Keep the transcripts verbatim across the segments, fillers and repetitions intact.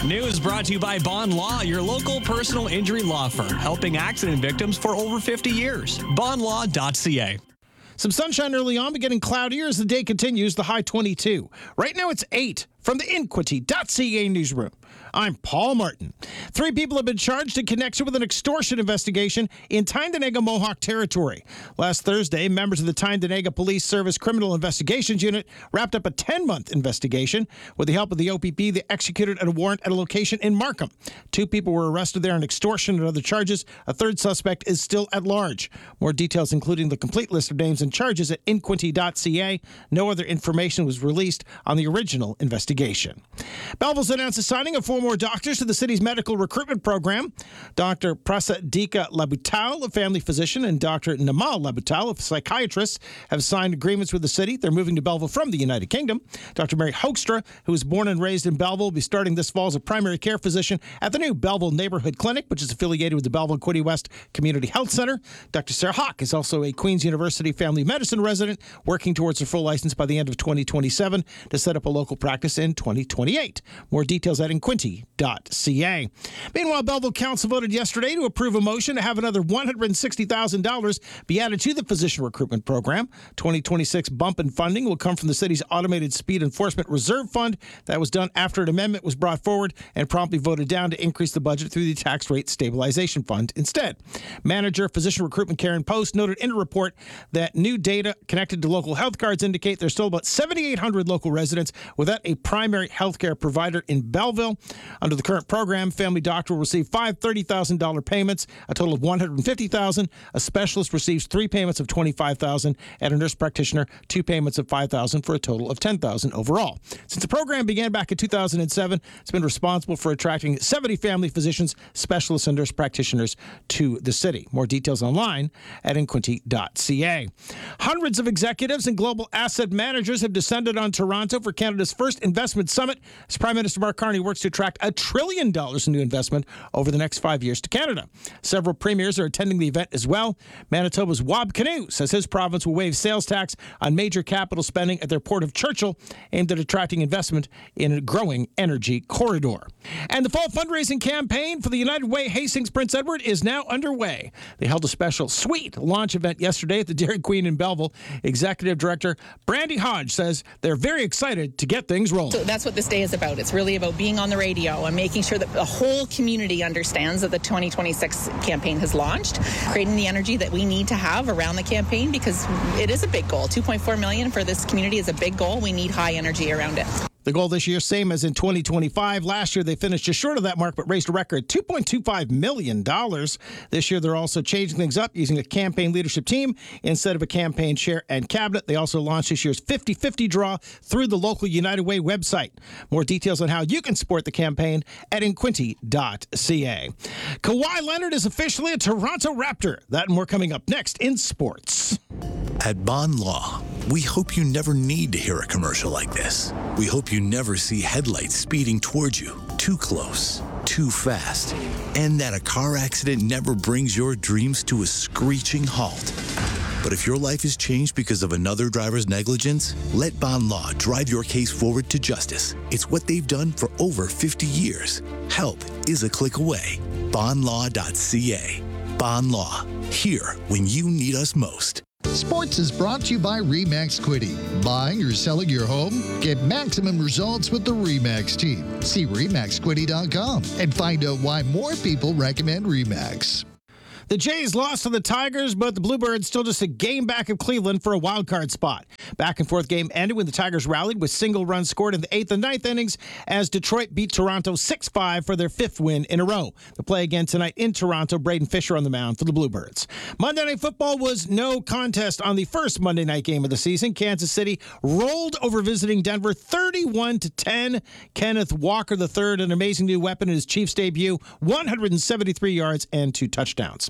News brought to you by Bond Law, your local personal injury law firm, helping accident victims for over fifty years. bond law dot c a. Some sunshine early on, but getting cloudier as the day continues, the high twenty-two. Right now it's eight. From the Inquity dot c a newsroom, I'm Paul Martin. Three people have been charged in connection with an extortion investigation in Tyendinaga Mohawk territory. Last Thursday, members of the Tyendinaga Police Service Criminal Investigations Unit wrapped up a ten-month investigation. With the help of the O P P, they executed a warrant at a location in Markham. Two people were arrested there on extortion and other charges. A third suspect is still at large. More details, including the complete list of names and charges, at Inquity dot c a. No other information was released on the original investigation. Belleville's announced the signing of four more doctors to the city's medical recruitment program. Doctor Prasadika Labutal, a family physician, and Doctor Namal Labutal, a psychiatrist, have signed agreements with the city. They're moving to Belleville from the United Kingdom. Doctor Mary Hoekstra, who was born and raised in Belleville, will be starting this fall as a primary care physician at the new Belleville Neighborhood Clinic, which is affiliated with the Belleville Quinte West Community Health Center. Doctor Sarah Hawk is also a Queen's University family medicine resident, working towards a full license by the end of twenty twenty-seven to set up a local practice in twenty twenty-eight. More details at Inquity dot c a. Meanwhile, Belleville Council voted yesterday to approve a motion to have another one hundred sixty thousand dollars be added to the physician recruitment program. twenty twenty-six bump in funding will come from the city's Automated Speed Enforcement Reserve Fund. That was done after an amendment was brought forward and promptly voted down to increase the budget through the Tax Rate Stabilization Fund instead. Manager of Physician Recruitment Karen Post noted in a report that new data connected to local health cards indicate there's still about seven thousand eight hundred local residents without a primary healthcare provider in Belleville. Under the current program, Family Doctor will receive five thirty thousand dollars payments, a total of one hundred fifty thousand dollars. A specialist receives three payments of twenty-five thousand dollars, and a nurse practitioner two payments of five thousand dollars for a total of ten thousand dollars overall. Since the program began back in two thousand seven, it's been responsible for attracting seventy family physicians, specialists, and nurse practitioners to the city. More details online at Inquity dot c a. Hundreds of executives and global asset managers have descended on Toronto for Canada's first investment summit as Prime Minister Mark Carney works to attract a trillion dollars in new investment over the next five years to Canada. Several premiers are attending the event as well. Manitoba's Wab Kinew says his province will waive sales tax on major capital spending at their port of Churchill, aimed at attracting investment in a growing energy corridor. And the fall fundraising campaign for the United Way Hastings Prince Edward is now underway. They held a special sweet launch event yesterday at the Dairy Queen in Belleville. Executive Director Brandy Hodge says they're very excited to get things rolling. So that's what this day is about. It's really about being on the radio and making sure that the whole community understands that the twenty twenty-six campaign has launched, creating the energy that we need to have around the campaign, because it is a big goal. two point four million for this community is a big goal. We need high energy around it. The goal this year, same as in twenty twenty-five. Last year, they finished just short of that mark, but raised a record two point two five million dollars. This year, they're also changing things up using a campaign leadership team instead of a campaign chair and cabinet. They also launched this year's fifty fifty draw through the local United Way website. More details on how you can support the campaign at Inquity dot c a. Kawhi Leonard is officially a Toronto Raptor. That and more coming up next in sports. At Bond Law, we hope you never need to hear a commercial like this. We hope you never see headlights speeding towards you, too close, too fast, and that a car accident never brings your dreams to a screeching halt. But if your life is changed because of another driver's negligence, let Bond Law drive your case forward to justice. It's what they've done for over fifty years. Help is a click away. bond law dot c a. Bond Law, here when you need us most. Sports is brought to you by RE/MAX Quinte. Buying or selling your home? Get maximum results with the RE/MAX team. See re max quinte dot com and find out why more people recommend RE/MAX. The Jays lost to the Tigers, but the Bluebirds still just a game back of Cleveland for a wild card spot. Back and forth game ended when the Tigers rallied with single runs scored in the eighth and ninth innings as Detroit beat Toronto six five for their fifth win in a row. They'll play again tonight in Toronto. Braden Fisher on the mound for the Bluebirds. Monday Night Football was no contest on the first Monday night game of the season. Kansas City rolled over visiting Denver thirty-one to ten. Kenneth Walker the third, an amazing new weapon in his Chiefs debut, one hundred seventy-three yards and two touchdowns.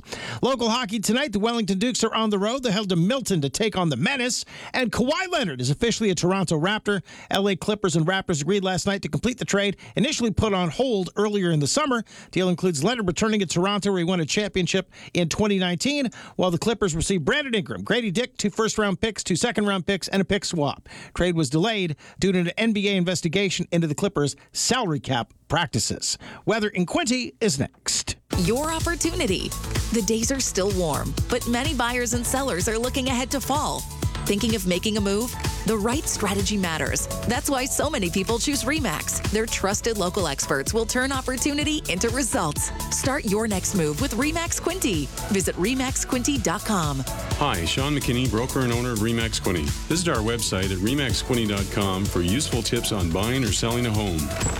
Local hockey tonight, the Wellington Dukes are on the road. They head to Milton to take on the Menace. And Kawhi Leonard is officially a Toronto Raptor. L A Clippers and Raptors agreed last night to complete the trade, initially put on hold earlier in the summer. Deal includes Leonard returning to Toronto, where he won a championship in twenty nineteen, while the Clippers received Brandon Ingram, Grady Dick, two first-round picks, two second-round picks, and a pick swap. Trade was delayed due to an N B A investigation into the Clippers' salary cap practices. Weather in Quincy is next. Your opportunity. The days are still warm, but many buyers and sellers are looking ahead to fall. Thinking of making a move? The right strategy matters. That's why so many people choose RE/MAX. Their trusted local experts will turn opportunity into results. Start your next move with RE/MAX Quinty. Visit re max quinty dot com. Hi, Sean McKinney, broker and owner of RE/MAX Quinty. Visit our website at re max quinty dot com for useful tips on buying or selling a home.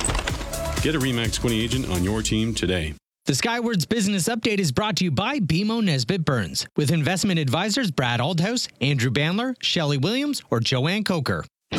Get a RE/MAX Quinty agent on your team today. The Skywards Business Update is brought to you by B M O Nesbitt Burns, with investment advisors Brad Aldhouse, Andrew Bandler, Shelley Williams, or Joanne Coker.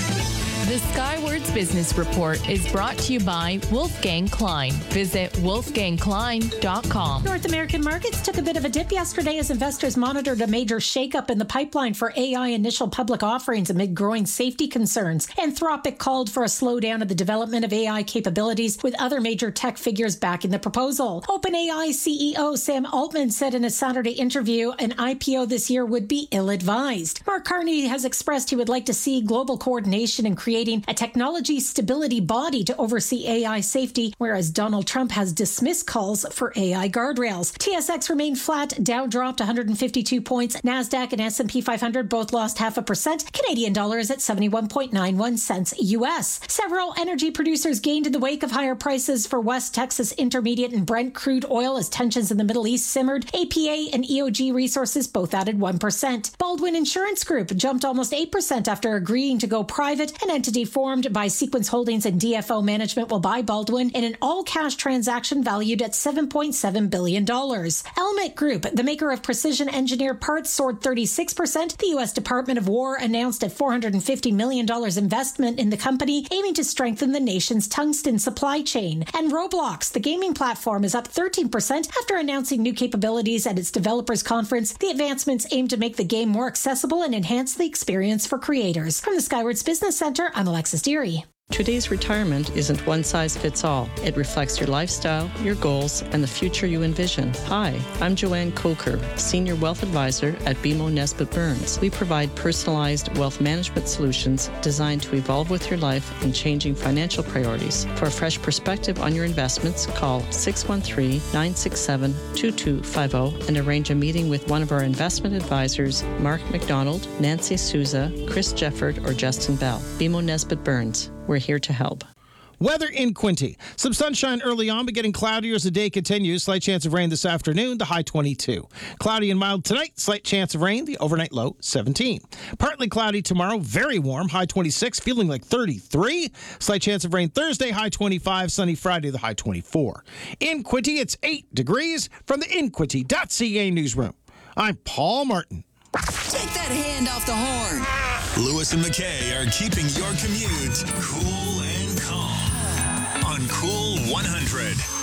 The Skywards Business Report is brought to you by Wolfgang Klein. Visit wolfgang klein dot com. North American markets took a bit of a dip yesterday as investors monitored a major shakeup in the pipeline for A I initial public offerings amid growing safety concerns. Anthropic called for a slowdown of the development of A I capabilities, with other major tech figures backing the proposal. OpenAI C E O Sam Altman said in a Saturday interview an I P O this year would be ill-advised. Mark Carney has expressed he would like to see global coordination and creating a technology stability body to oversee A I safety, whereas Donald Trump has dismissed calls for A I guardrails. T S X remained flat. Dow dropped one hundred fifty-two points. NASDAQ and S and P five hundred both lost half a percent. Canadian dollar is at seventy-one point nine one cents U S. Several energy producers gained in the wake of higher prices for West Texas Intermediate and Brent crude oil as tensions in the Middle East simmered. A P A and E O G Resources both added one percent. Baldwin Insurance Group jumped almost eight percent after agreeing to go private. An entity formed by Sequence Holdings and D F O Management will buy Baldwin in an all-cash transaction valued at seven point seven billion dollars. Elmet Group, the maker of precision engineered parts, soared thirty-six percent. The U S Department of War announced a four hundred fifty million dollars investment in the company, aiming to strengthen the nation's tungsten supply chain. And Roblox, the gaming platform, is up thirteen percent after announcing new capabilities at its developers conference. The advancements aim to make the game more accessible and enhance the experience for creators. From the Skywards Business Center, I'm Alexis Deary. Today's retirement isn't one size fits all. It reflects your lifestyle, your goals, and the future you envision. Hi, I'm Joanne Coker, Senior Wealth Advisor at B M O Nesbitt Burns. We provide personalized wealth management solutions designed to evolve with your life and changing financial priorities. For a fresh perspective on your investments, call six one three, nine six seven, two two five zero and arrange a meeting with one of our investment advisors, Mark McDonald, Nancy Souza, Chris Jefford, or Justin Bell. B M O Nesbitt Burns. We're here to help. Weather in Quinty. Some sunshine early on, but getting cloudier as the day continues. Slight chance of rain this afternoon, the high twenty-two. Cloudy and mild tonight, slight chance of rain, the overnight low seventeen. Partly cloudy tomorrow, very warm, high twenty-six, feeling like thirty-three. Slight chance of rain Thursday, high twenty-five, sunny Friday, the high twenty-four. In Quinty, it's eight degrees from the in quinty dot c a newsroom. I'm Paul Martin. Take that hand off the horn. Lewis and McKay are keeping your commute cool and calm on Cool one hundred.